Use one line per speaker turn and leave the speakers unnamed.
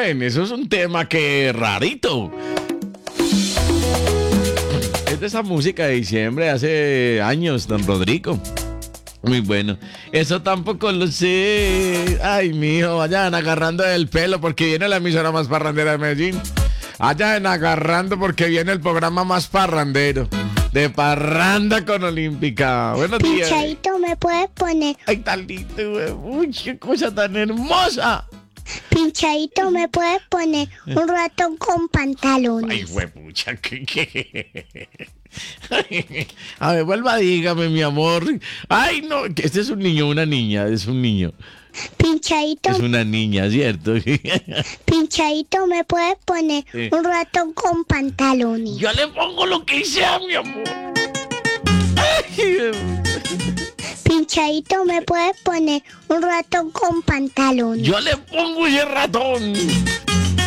joven. Eso es un tema que rarito. Es de esa música de diciembre hace años, don Rodrigo. Muy bueno. Eso tampoco lo sé. Ay, mijo, vayan agarrando el pelo porque viene la emisora más parrandera de Medellín. Vayan agarrando porque viene el programa más parrandero. De Parranda con Olímpica. Buenos días.
Pinchadito, ¿me puedes poner?
Ay, tan lindo, güey. Uy, qué cosa tan hermosa.
Pinchadito, ¿me puedes poner un ratón con pantalones?
Ay, güey, pucha, ¿qué? A ver, vuelva, dígame, mi amor. Ay, no, que este es un niño, una niña, es un niño.
Pinchadito,
Es una niña, ¿cierto?
pinchadito, ¿me puedes poner un ratón con pantalones?
Yo le pongo lo que sea, mi amor.
Pinchadito, ¿me puedes poner un ratón con pantalones?
Yo le pongo ese ratón.